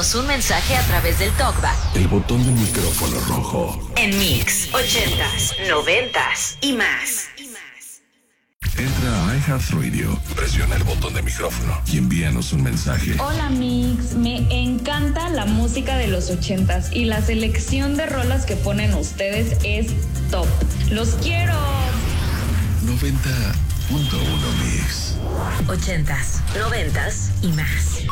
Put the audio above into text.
Envíanos un mensaje a través del TalkBack. El botón del micrófono rojo. En Mix 80s, 90s y más. Entra a iHeartRadio, presiona el botón de micrófono y envíanos un mensaje. Hola Mix, me encanta la música de los 80s y la selección de rolas que ponen ustedes es top. ¡Los quiero! 90.1 Mix. 80s, 90s y más.